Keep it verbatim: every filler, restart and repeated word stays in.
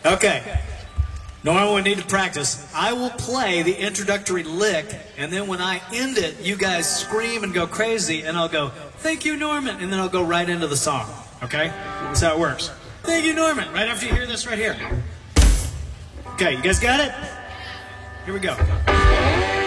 Okay. Norman, we need to practice. I will play the introductory lick, and then when I end it, you guys scream and go crazy, and I'll go, thank you, Norman, and then I'll go right into the song. Okay? That's how it works. Thank you, Norman. Right after you hear this right here. Okay, you guys got it? Here we go.